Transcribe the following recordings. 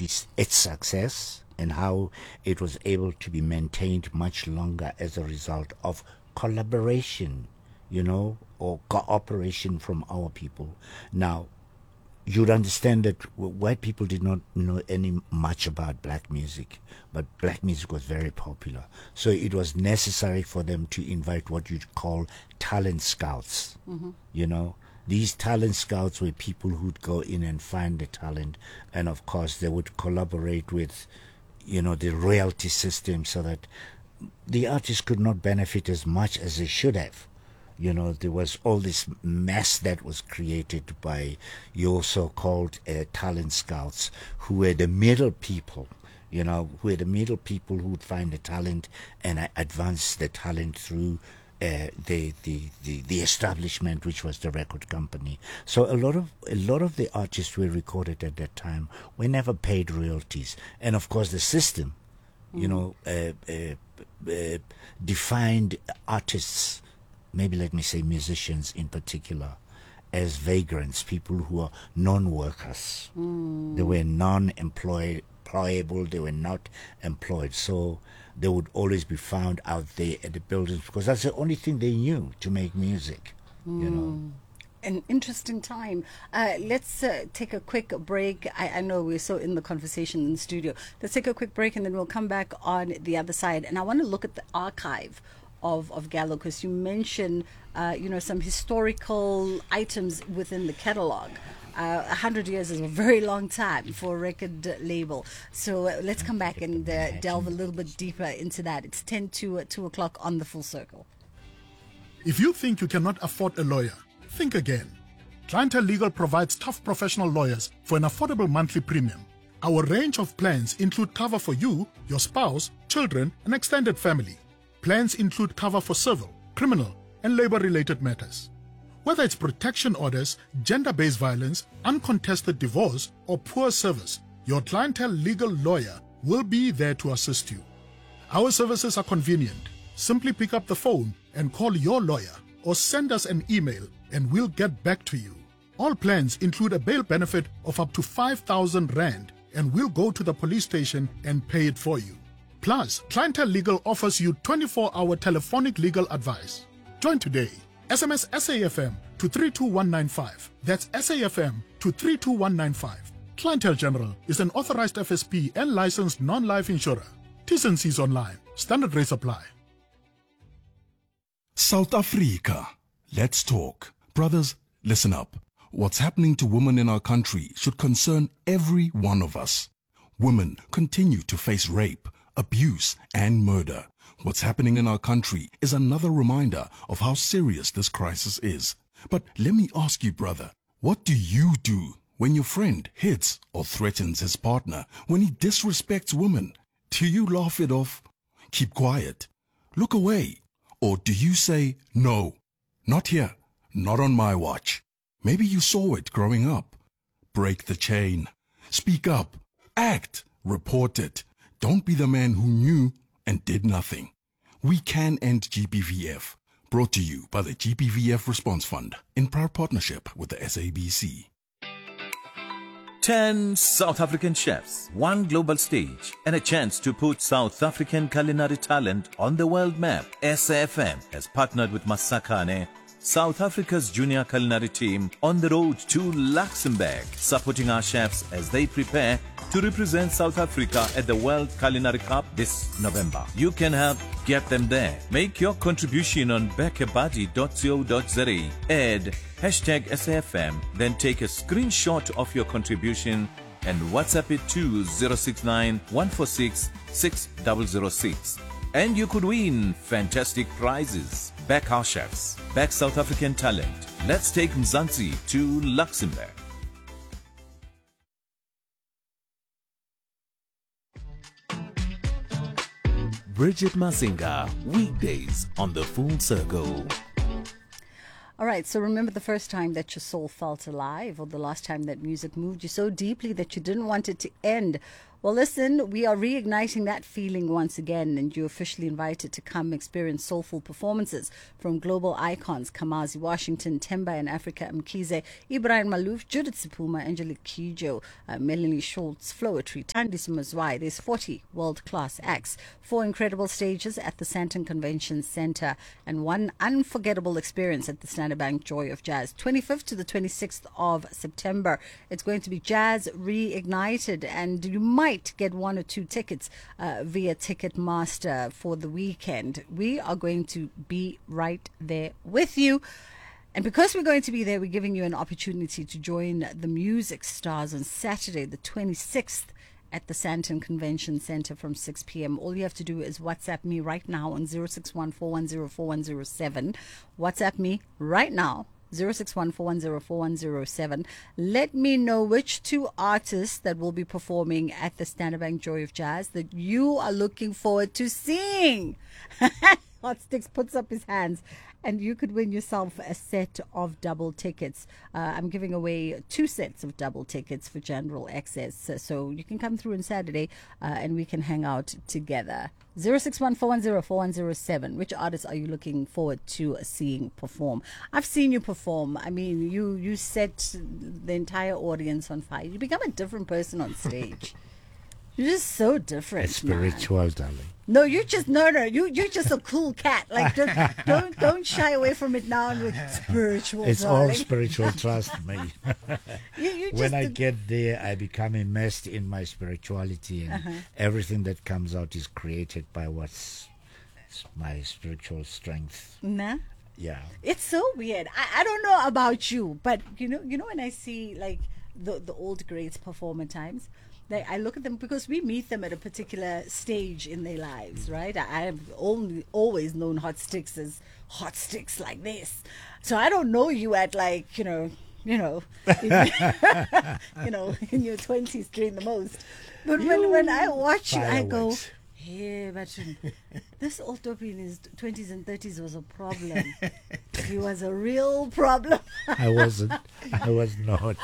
its success and how it was able to be maintained much longer as a result of collaboration, or cooperation from our people. Now, you'd understand that white people did not know any much about black music, but black music was very popular. So it was necessary for them to invite what you'd call talent scouts. These talent scouts were people who'd go in and find the talent, and of course they would collaborate with, the royalty system so that the artists could not benefit as much as they should have. There was all this mess that was created by your so-called talent scouts, who were the middle people, who would find the talent and advance the talent through the establishment, which was the record company. So a lot of the artists were recorded at that time were never paid royalties, and of course the system, defined artists, maybe let me say musicians in particular, as vagrants, people who are non-workers. They were non-employable, they were not employed. So they would always be found out there at the buildings because that's the only thing they knew, to make music, An interesting time. Let's take a quick break. I know we're so in the conversation in the studio. Let's take a quick break and then we'll come back on the other side. And I want to look at the archive of Gallo, because you mentioned, some historical items within the catalog. 100 years is a very long time for a record label. So let's come back and delve a little bit deeper into that. It's 10 to 2 o'clock on The Full Circle. If you think you cannot afford a lawyer, think again. Clientele Legal provides tough professional lawyers for an affordable monthly premium. Our range of plans include cover for you, your spouse, children, and extended family. Plans include cover for civil, criminal, and labor-related matters. Whether it's protection orders, gender-based violence, uncontested divorce, or poor service, your Clientele Legal lawyer will be there to assist you. Our services are convenient. Simply pick up the phone and call your lawyer, or send us an email and we'll get back to you. All plans include a bail benefit of up to 5,000 Rand, and we'll go to the police station and pay it for you. Plus, Clientele Legal offers you 24-hour telephonic legal advice. Join today. SMS SAFM to 32195. That's SAFM to 32195. Clientele General is an authorized FSP and licensed non-life insurer. T's and C's online. Standard rates apply. South Africa. Let's talk. Brothers, listen up. What's happening to women in our country should concern every one of us. Women continue to face rape, abuse, and murder. What's happening in our country is another reminder of how serious this crisis is. But let me ask you, brother, what do you do when your friend hits or threatens his partner, when he disrespects women? Do you laugh it off? Keep quiet? Look away? Or do you say, no, not here, not on my watch? Maybe you saw it growing up. Break the chain. Speak up. Act. Report it. Don't be the man who knew and did nothing. We can end GBVF. Brought to you by the GBVF Response Fund in proud partnership with the SABC. 10 South African chefs, one global stage, and a chance to put South African culinary talent on the world map. SAFM has partnered with Masakane, South Africa's junior culinary team, on the road to Luxembourg, supporting our chefs as they prepare to represent South Africa at the World Culinary Cup this November. You can help get them there. Make your contribution on bekebuddy.co.za. Add hashtag SAFM, then take a screenshot of your contribution and WhatsApp it to 069 146 6006. And you could win fantastic prizes. Back our chefs. Back South African talent. Let's take Mzansi to Luxembourg. Bridget Masinga, weekdays on The Full Circle. All right, so remember the first time that your soul felt alive, or the last time that music moved you so deeply that you didn't want it to end. Well, listen, we are reigniting that feeling once again, and you're officially invited to come experience soulful performances from global icons Kamazi Washington, Temba in Africa, Mkhize, Ibrahim Malouf, Judith Sipuma, Angelique Kidjo, Melanie Schultz, Floetry, Tandis Mazwai. There's 40 world-class acts, 4 incredible stages at the Sandton Convention Center, and 1 unforgettable experience at the Standard Bank Joy of Jazz. 25th to the 26th of September. It's going to be Jazz Reignited, and you might get 1 or 2 tickets via Ticketmaster for the weekend. We are going to be right there with you. And because we're going to be there, we're giving you an opportunity to join the music stars on Saturday, the 26th, at the Sandton Convention Center from 6 p.m. All you have to do is WhatsApp me right now on 061-410-4107. WhatsApp me right now, 061-410-4107. Let me know which 2 artists that will be performing at the Standard Bank Joy of Jazz that you are looking forward to seeing. Hot Sticks puts up his hands, and you could win yourself a set of double tickets. I'm giving away 2 sets of double tickets for general access, so you can come through on Saturday and we can hang out together. 061-410-4107. Which artists are you looking forward to seeing perform? I've seen you perform. I mean, you set the entire audience on fire. You become a different person on stage. You're just so different. It's spiritual, man. darling. No, you're just you're just a cool cat. Like don't shy away from it now with spiritual. It's darling. all spiritual, trust me. When I get there, I become immersed in my spirituality, and everything that comes out is created by what's my spiritual strength. Nah. Yeah. It's so weird. I don't know about you, but you know when I see like the old greats perform at times, like I look at them because we meet them at a particular stage in their lives, right? I have always known Hot Sticks as Hot Sticks like this, so I don't know you at like in your 20s during the most. But when I watch you, I go, Fireworks. hey, but this old dopey in his 20s and 30s was a problem. He was a real problem. I wasn't. I was not.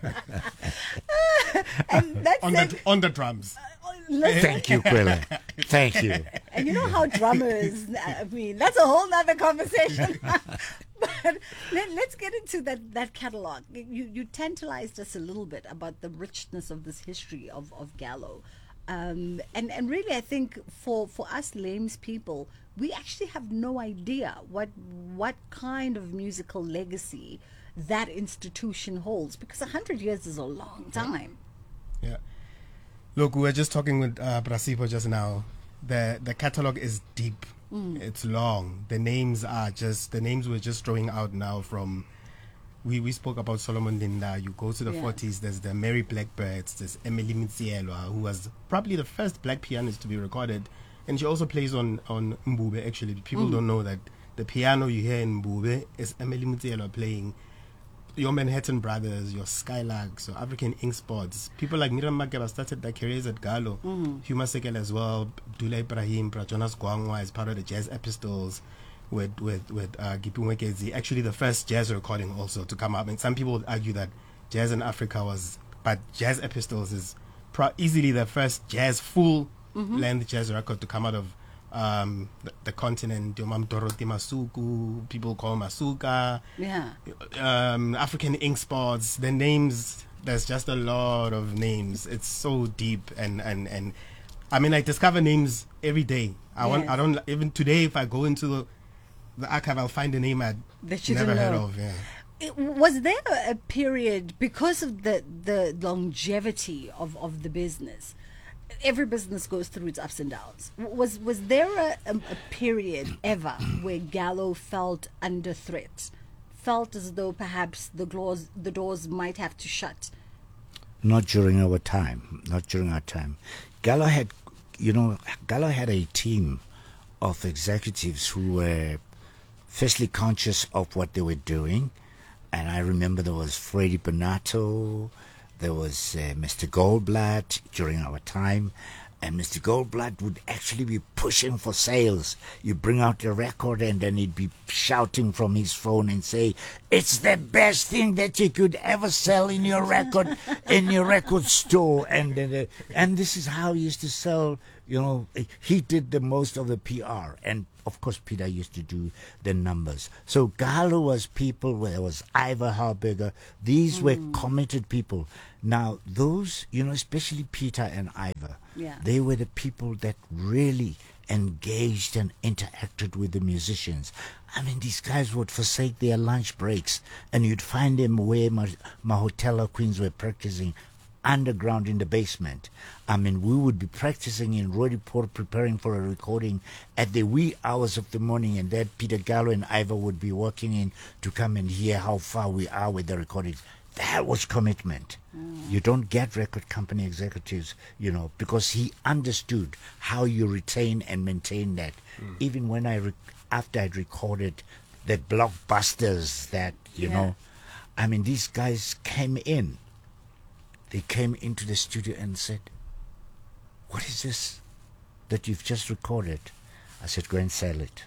And that's on the drums. listen, Thank you, Quilla. Thank you. and you know how drummers, I mean, that's a whole nother conversation. But let's get into that catalog. You tantalized us a little bit about the richness of this history of Gallo. And really, I think for us Lames people, we actually have no idea what kind of musical legacy that institution holds, because 100 years is a long time. Yeah. Look, we were just talking with Brasipo just now. The catalog is deep. It's long. The names we're just throwing out now from. We spoke about Solomon Linda. You go to the 40s, there's the Mary Blackbirds, there's Emily Mitsielwa, who was probably the first black pianist to be recorded. And she also plays on Mbube, actually. People don't know that the piano you hear in Mbube is Emily Mitsielwa playing. Your Manhattan Brothers, your Skylarks, your African Ink Spots. People like Miriam Makeba started their careers at Gallo. Huma Sekel as well. Dula Ibrahim, Jonas Gwangwa is part of the Jazz Epistles with Gipi Mwekezi. Actually, the first jazz recording also to come up. And some people would argue that Jazz in Africa but Jazz Epistles is easily the first jazz full-length jazz record to come out of the continent. Yomam Dorothy Masuku, people call Masuka. Yeah. African Ink Spots. The names, there's just a lot of names. It's so deep, and I mean, I discover names every day. I don't even today, if I go into the archive, I'll find a name I'd never heard of. Yeah. Was there a period, because of the longevity of the business? Every business goes through its ups and downs. Was there a period ever where Gallo felt under threat, felt as though perhaps the doors might have to shut? Not during our time. Gallo had a team of executives who were firstly conscious of what they were doing. And I remember there was Freddie Bonato, there was Mr. Goldblatt during our time, And Mr. Goldblatt would actually be pushing for sales. You bring out a record and then he'd be shouting from his phone and say, it's the best thing that you could ever sell in your record store. And this is how he used to sell, you know. He did the most of the PR. And of course, Peter used to do the numbers. So Galo was people, there was Ivor Harberger. These were committed people. Now, those, you know, especially Peter and Ivor, they were the people that really engaged and interacted with the musicians. I mean, these guys would forsake their lunch breaks, and you'd find them where Mahotella Queens were practicing underground in the basement. I mean, we would be practicing in Roodepoort, preparing for a recording at the wee hours of the morning, and then Peter Gallo and Ivor would be walking in to come and hear how far we are with the recordings. That was commitment. You don't get record company executives, you know, because he understood how you retain and maintain that. Even when after I'd recorded the blockbusters that, you know, I mean, these guys came in. They came into the studio and said, what is this that you've just recorded? I said, go and sell it.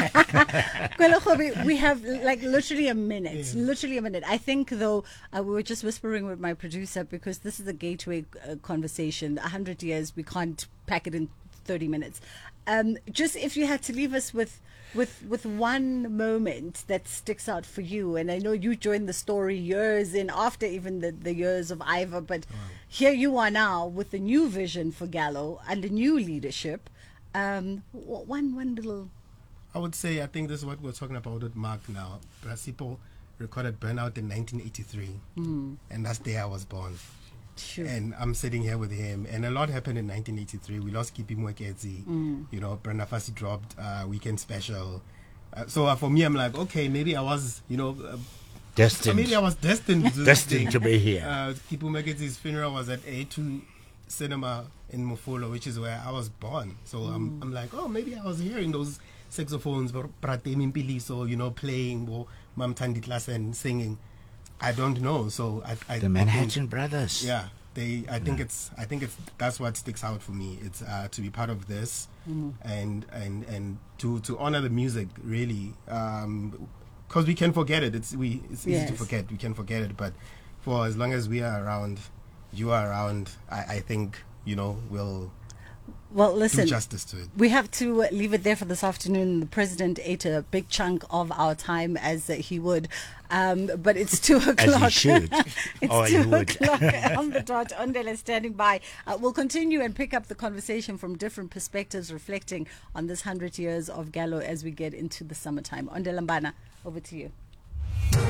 We have like literally a minute. I think though, we were just whispering with my producer because this is a gateway conversation. 100 years, we can't pack it in 30 minutes. Just if you had to leave us with one moment that sticks out for you, and I know you joined the story years in after even the years of Ivor, but here you are now with a new vision for Gallo and a new leadership. One little. I would say, I think this is what we're talking about with Mark now. Brasipo recorded Burnout in 1983, and that's the day I was born. Sure. And I'm sitting here with him, and a lot happened in 1983. We lost Kipi Mwekezi, you know, Brenda Fassie dropped, Weekend Special. So for me, I'm like, okay, maybe I was, you know, destined. Maybe I was destined to destined to be here. Kipi Mwekezi's funeral was at A2 Cinema in Mufolo, which is where I was born. So I'm like, oh, maybe I was hearing those saxophones, Pratemi Mpiliso, you know, playing, or Mam Thandi Klasen singing. I don't know. So the Manhattan Brothers. Yeah, I think it's that's what sticks out for me. It's to be part of this and to honor the music really, because we can forget it. It's easy to forget. We can forget it, but for as long as we are around, you are around. I think, you know, we'll. Well, listen, do justice to it. We have to leave it there for this afternoon. The president ate a big chunk of our time, as he would. But it's 2 o'clock. As he should. It's 2 o'clock on the dot. Ondela standing by. We'll continue and pick up the conversation from different perspectives, reflecting on this 100 years of Gallo as we get into the summertime. Ondela Mbana, over to you.